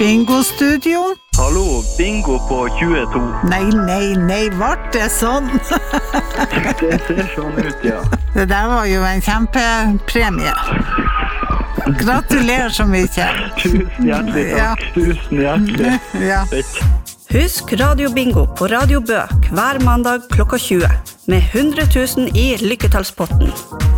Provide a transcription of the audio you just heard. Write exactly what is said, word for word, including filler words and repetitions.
Bingo-studio. Hallo, bingo på tjueto. Nei, nei, nei, vart det sånn? Det ser sånn ut, ja. Det der var jo en kjempepremie. Gratulerer så mye. Tusen hjertelig takk. Ja. Tusen hjertelig. Ja. Husk Radio Bingo på Radio Bø hver mandag klokka tjue med hundre tusen i lykketallspotten.